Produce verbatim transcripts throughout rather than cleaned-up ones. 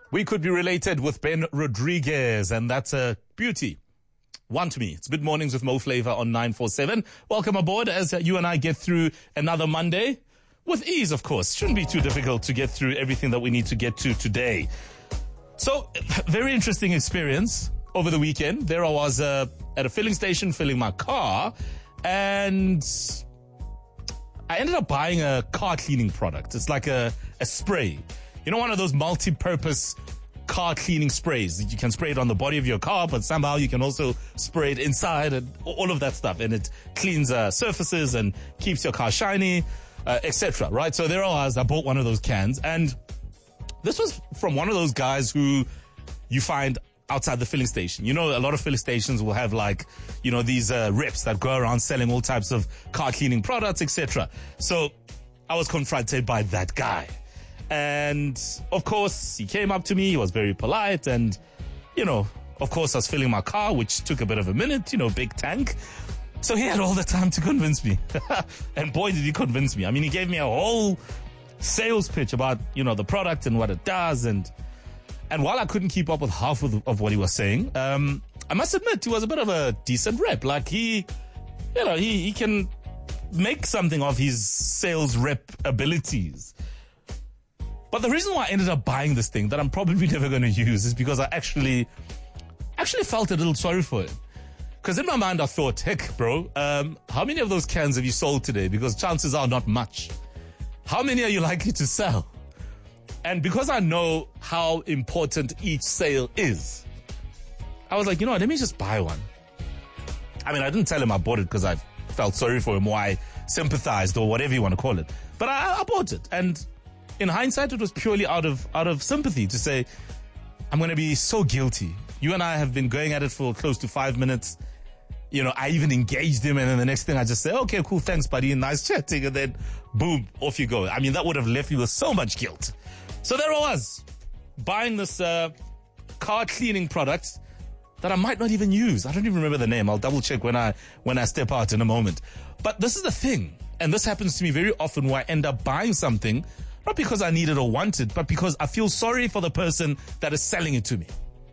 We could be related with Ben Rodriguez, and that's a beauty. One to me. It's Good Mornings with Mo Flavor on nine four seven. Welcome aboard as you and I get through another Monday. With ease, of course. Shouldn't be too difficult to get through everything that we need to get to today. So, very interesting experience over the weekend. There I was uh, at a filling station filling my car, and I ended up buying a car cleaning product. It's like a, a spray. You know, one of those multi-purpose car cleaning sprays. You can spray it on the body of your car, but somehow you can also spray it inside and all of that stuff. And it cleans uh, surfaces and keeps your car shiny, uh, et cetera. Right? So there I was. I bought one of those cans. And this was from one of those guys who you find outside the filling station. You know, a lot of filling stations will have like, you know, these uh, reps that go around selling all types of car cleaning products, et cetera. So I was confronted by that guy. And of course, he came up to me. He was very polite. And, you know, of course, I was filling my car, which took a bit of a minute, you know, big tank. So he had all the time to convince me. And boy, did he convince me. I mean, he gave me a whole sales pitch about, you know, the product and what it does. And and while I couldn't keep up with half of, the, of what he was saying, um, I must admit, he was a bit of a decent rep. Like he, you know, he, he can make something of his sales rep abilities. But the reason why I ended up buying this thing that I'm probably never going to use is because I actually, actually felt a little sorry for him. Because in my mind I thought, heck, bro, um, how many of those cans have you sold today? Because chances are not much. How many are you likely to sell? And because I know how important each sale is, I was like, you know what, let me just buy one. I mean, I didn't tell him I bought it because I felt sorry for him or I sympathized or whatever you want to call it. But I, I bought it. And in hindsight, it was purely out of out of sympathy to say, I'm going to be so guilty. You and I have been going at it for close to five minutes. You know, I even engaged him, and then the next thing I just say, okay, cool, thanks, buddy, nice chatting, and then boom, off you go. I mean, that would have left me with so much guilt. So there I was, buying this uh, car cleaning product that I might not even use. I don't even remember the name. I'll double check when I when I step out in a moment. But this is the thing, and this happens to me very often where I end up buying something not because I need it or want it, but because I feel sorry for the person that is selling it to me.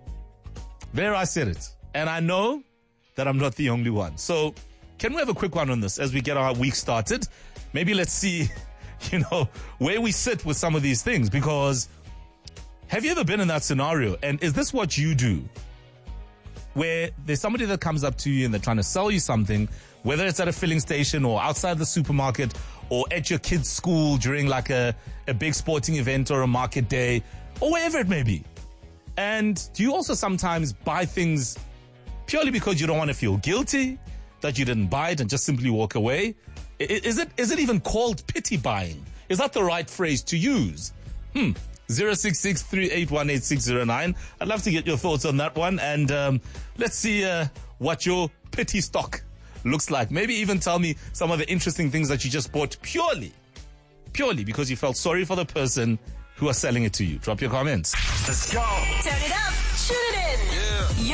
There I said it. And I know that I'm not the only one. So can we have a quick one on this as we get our week started? Maybe let's see, you know, where we sit with some of these things. Because have you ever been in that scenario? And is this what you do? Where there's somebody that comes up to you and they're trying to sell you something, whether it's at a filling station or outside the supermarket or at your kid's school during like a, a big sporting event or a market day or wherever it may be. And do you also sometimes buy things purely because you don't want to feel guilty that you didn't buy it and just simply walk away? Is it is it even called pity buying? Is that the right phrase to use? Hmm. zero six six three eight one eight six zero nine. I'd love to get your thoughts on that one. And um, let's see uh, what your pity stock looks like. Maybe even tell me some of the interesting things that you just bought purely, purely because you felt sorry for the person who was selling it to you. Drop your comments. Let's go. Turn it up.